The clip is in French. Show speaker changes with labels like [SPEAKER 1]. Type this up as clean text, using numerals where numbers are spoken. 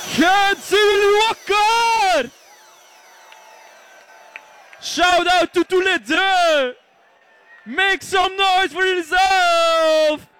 [SPEAKER 1] Continue encore! Shout out to tous les deux! Make some noise for yourself!